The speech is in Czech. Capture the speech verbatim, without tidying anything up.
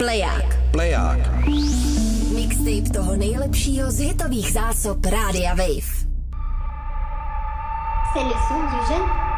Pleják. Pleják. Mixtape toho nejlepšího z hitových zásob Rádia Wave. C'est le son du jeune